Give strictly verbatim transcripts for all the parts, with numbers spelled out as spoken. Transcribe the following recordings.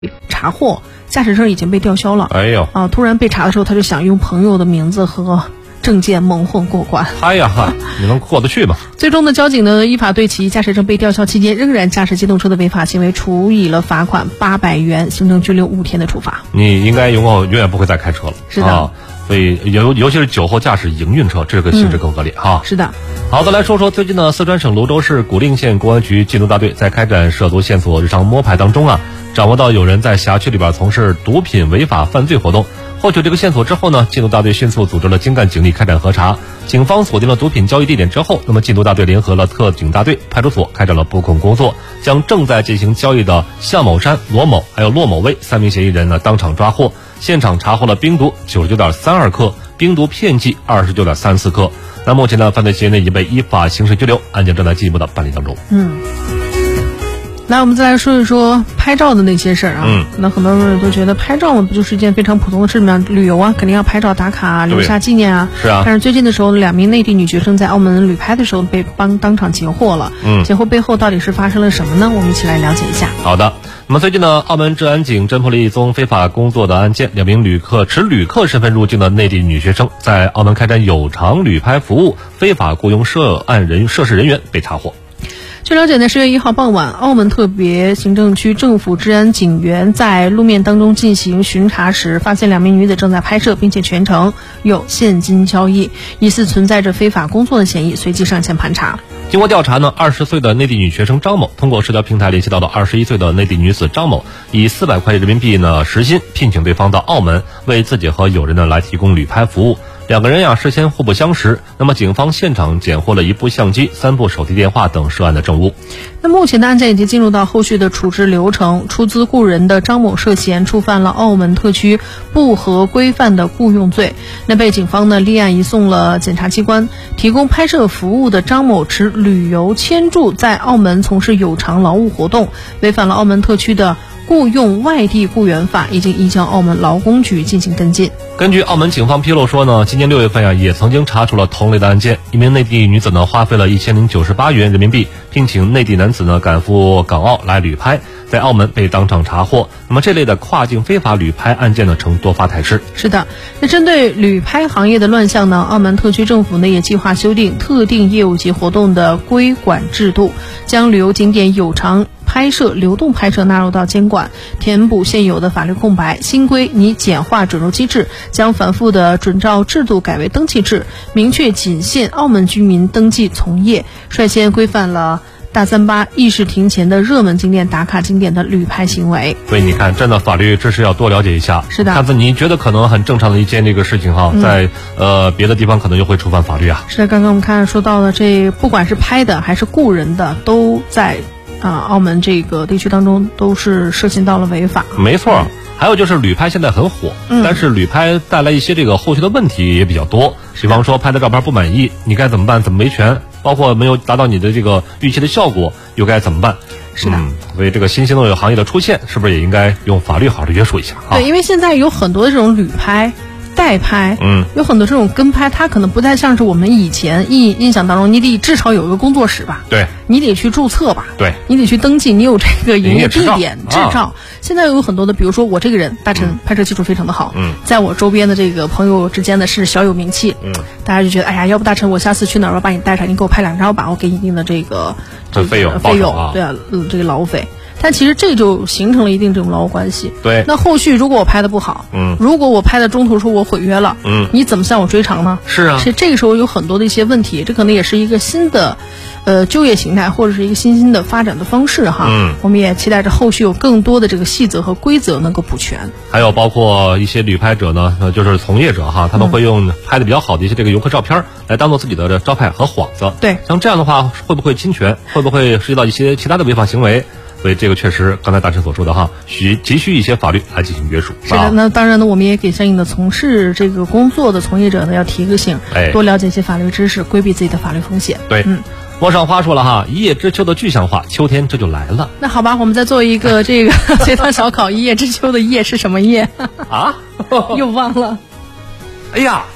查获，驾驶证已经被吊销了。 哎呦啊！突然被查的时候，他就想用朋友的名字和证件蒙混过关。 哎呀哈，你能过得去吗？ 最终的交警呢，依法对其驾驶证被吊销期间仍然驾驶机动车的违法行为处以了罚款八百元、行政拘留五天的处罚。 你应该永远永远不会再开车了。 是的。 啊，所以尤尤其是酒后驾驶营运车，这个性质更恶劣哈、 嗯。是的。 好，再来说说最近呢，四川省泸州市古蔺县公安局缉毒大队在开展涉毒线索日常摸排当中啊，掌握到有人在辖区里边从事毒品违法犯罪活动。获取这个线索之后呢，缉毒大队迅速组织了精干警力开展核查。警方锁定了毒品交易地点之后，那么缉毒大队联合了特警大队、派出所开展了布控工作，将正在进行交易的向某山、罗某还有骆某威三名嫌疑人呢当场抓获。现场查获了冰毒九十九点三二克，冰毒片剂二十九点三四克。那目前呢，犯罪嫌疑人已被依法刑事拘留，案件正在进一步的办理当中。 嗯。来，我们再来说一说拍照的那些事儿啊。 嗯， 那很多人都觉得拍照不就是一件非常普通的事吗？旅游啊，肯定要拍照打卡啊，留下纪念啊。 是啊。 但是最近的时候，两名内地女学生在澳门旅拍的时候被帮当场截获了。 嗯， 截获背后到底是发生了什么呢？我们一起来了解一下。 好的。那么最近呢，澳门治安警侦破了一宗非法工作的案件，两名旅客持旅客身份入境的内地女学生在澳门开展有偿旅拍服务，非法雇佣涉案人涉事人员被查获。 据了解呢，十月一号傍晚，澳门特别行政区政府治安警员在路面当中进行巡查时，发现两名女子正在拍摄，并且全程有现金交易，疑似存在着非法工作的嫌疑，随即上前盘查。 经过调查呢，二十岁的内地女学生张某通过社交平台联系到了二十一岁的内地女子张某，以四百块人民币呢时薪聘请对方到澳门，为自己和友人呢来提供旅拍服务。两个人呀事先互不相识，那么警方现场检获了一部相机、三部手提电话等涉案的证物。 那目前的案件已经进入到后续的处置流程，出资雇人的张某涉嫌触犯了澳门特区不合规范的雇佣罪，那被警方呢立案移送了检察机关。提供拍摄服务的张某持旅游签注在澳门从事有偿劳务活动，违反了澳门特区的雇佣外地雇员法，已经移交澳门劳工局进行跟进。 根据澳门警方披露说呢，今年六月份呀，也曾经查处了同类的案件。一名内地女子呢，花费了一千零九十八元人民币，聘请内地男子呢赶赴港澳来旅拍，在澳门被当场查获。那么这类的跨境非法旅拍案件呢，呈多发态势。 是的，那针对旅拍行业的乱象呢，澳门特区政府呢也计划修订特定业务及活动的规管制度，将旅游景点有偿拍摄、流动拍摄纳入到监管，填补现有的法律空白。新规拟简化准入机制，将反复的准照制度改为登记制，明确仅限澳门居民登记从业，率先规范了大三巴、议事亭前的热门景点打卡景点的旅拍行为。 所以你看，真的法律知识要多了解一下。 是的， 看似你觉得可能很正常的一件这个事情哈，嗯、在呃别的地方可能又会触犯法律啊。 是的，刚刚我们看说到了这，不管是拍的还是雇人的，都在啊澳门这个地区当中都是涉嫌到了违法。 没错。嗯，还有就是旅拍现在很火， 嗯、 但是旅拍带来一些这个后续的问题也比较多，比方说拍的照片不满意，你该怎么办？怎么维权？包括没有达到你的这个预期的效果，又该怎么办？ 是的， 嗯，所以这个新兴的行业的出现，是不是也应该用法律好好约束一下啊？ 对，因为现在有很多的这种旅拍、代拍， 嗯， 有很多这种跟拍，它可能不再像是我们以前印印象当中，你得至少有一个工作室吧？ 对， 你得去注册吧？ 对， 你得去登记，你有这个营业地点执照。 执照。现在有很多的，比如说我这个人大陈、嗯、拍摄技术非常的好， 嗯， 在我周边的这个朋友之间呢是小有名气， 嗯， 大家就觉得哎呀，要不大陈我下次去哪儿我把你带上，你给我拍两张吧，我给你一定的这个这费用费用， 啊、 对啊，嗯，这个劳务费。但其实这就形成了一定这种劳务关系。 对， 那后续如果我拍的不好， 嗯， 如果我拍的中途说我毁约了， 嗯， 你怎么向我追偿呢？ 是啊， 是这个时候有很多的一些问题，这可能也是一个新的，呃，就业形态或者是一个新兴的发展的方式哈。 嗯， 我们也期待着后续有更多的这个细则和规则能够补全。 还有包括一些旅拍者呢，呃，就是从业者哈，他们会用拍的比较好的一些这个游客照片来当做自己的招牌和幌子。 对， 像这样的话，会不会侵权？会不会涉及到一些其他的违法行为？所以这个确实，刚才大陈所说的哈，需急需一些法律来进行约束。 是的， 啊、 那当然呢，我们也给相应的从事这个工作的从业者呢，要提个醒， 哎， 多了解一些法律知识，规避自己的法律风险。 对， 嗯。 陌上花说了哈，一叶知秋的具象化，秋天这就来了。 那好吧，我们再做一个这个随堂小考，一叶知秋的叶是什么叶？ 啊？ 又忘了。 哎呀，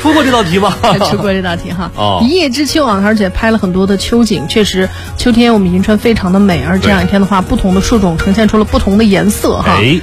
出过这道题吗？ 出过这道题哈。 哦， 一叶知秋啊，而且拍了很多的秋景，确实秋天我们银川非常的美，而这两天的话，不同的树种呈现出了不同的颜色哈。 哎